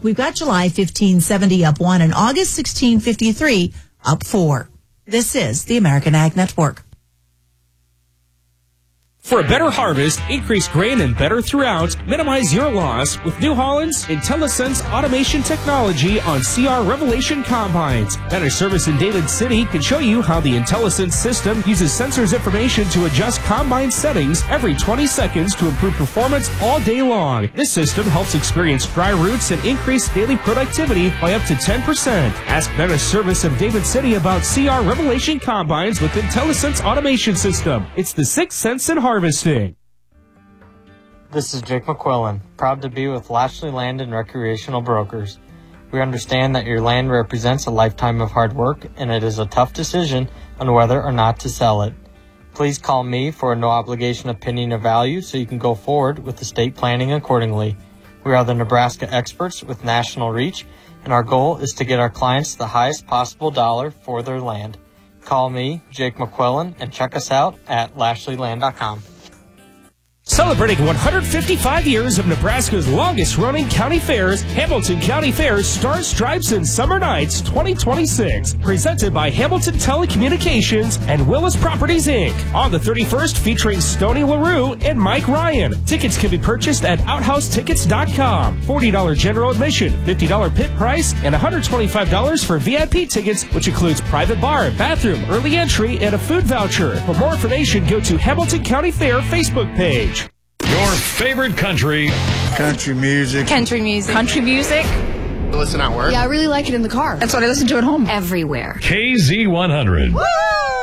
we've got July 1570 up 1 and August 1653 up 4. This is the American Ag Network. For a better harvest, increase grain and better throughout, minimize your loss with New Holland's IntelliSense automation technology on CR Revelation combines. Better Service in David City can show you how the IntelliSense system uses sensors information to adjust combine settings every 20 seconds to improve performance all day long. This system helps experience dry roots and increase daily productivity by up to 10%. Ask Better Service of David City about CR Revelation combines with IntelliSense automation system. It's the sixth sense in harvesting. This is Jake McQuillan, proud to be with Lashley Land and Recreational Brokers. We understand that your land represents a lifetime of hard work, and it is a tough decision on whether or not to sell it. Please call me for a no-obligation opinion of value so you can go forward with estate planning accordingly. We are the Nebraska experts with national reach, and our goal is to get our clients the highest possible dollar for their land. Call me, Jake McQuillan, and check us out at LashleyLand.com. Celebrating 155 years of Nebraska's longest-running county fairs, Hamilton County Fairs Stars, Stripes, and Summer Nights 2026. Presented by Hamilton Telecommunications and Willis Properties, Inc. On the 31st, featuring Stoney LaRue and Mike Ryan. Tickets can be purchased at OuthouseTickets.com. $40 general admission, $50 pit price, and $125 for VIP tickets, which includes private bar, bathroom, early entry, and a food voucher. For more information, go to Hamilton County Fair Facebook page. Your favorite country. Country music. Country music. Country music. Listen at work. Yeah, I really like it in the car. That's what I listen to at home. Everywhere. KZ100. Woo!